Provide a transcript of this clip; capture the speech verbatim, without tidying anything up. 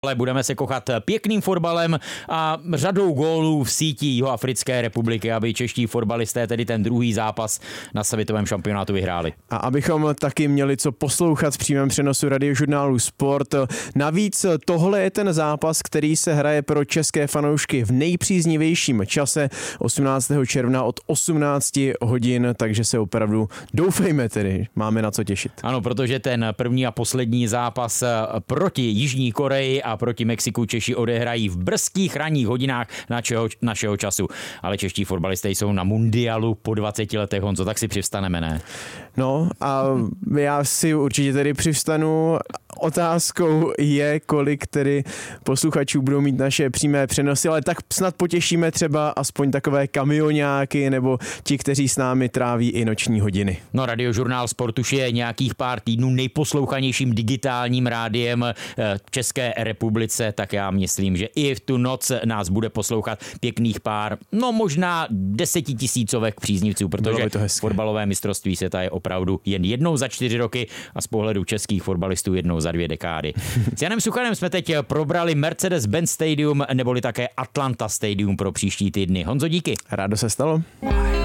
Ale budeme se kochat pěkným fotbalem a řadou gólů v síti Jihoafrické republiky, aby čeští fotbalisté tedy ten druhý zápas na světovém šampionátu vyhráli. A abychom taky měli co poslouchat v přímém přenosu radiožurnálu Sport. Navíc tohle je ten zápas, který se hraje pro české fanoušky v nejpříznivějším čase osmnáctého června od osmnácti hodin, takže se opravdu doufejme tedy, máme na co těšit. Ano, protože ten první a poslední zápas proti Jižní Koreji a proti Mexiku Češi odehrají v brzkých ranních hodinách našeho, našeho času. Ale čeští fotbalisté jsou na mundialu po dvaceti letech, Honzo, tak si přivstaneme, ne? No a já si určitě tedy přivstanu. Otázkou je, kolik tedy posluchačů budou mít naše přímé přenosy, ale tak snad potěšíme třeba aspoň takové kamioňáky nebo ti, kteří s námi tráví i noční hodiny. No, Radiožurnál Sport už je nějakých pár týdnů nejposlouchanějším digitálním rádiem v České republice, tak já myslím, že i v tu noc nás bude poslouchat pěkných pár, no možná desetitisícovek příznivců, protože fotbalové mistrovství světa je opravdu jen jednou za čtyři roky a z pohledu českých fotbalistů jednou za dvě dekády. S Janem Suchanem jsme teď probrali Mercedes-Benz Stadium neboli také Atlanta Stadium pro příští týdny. Honzo, díky. Rádo se stalo.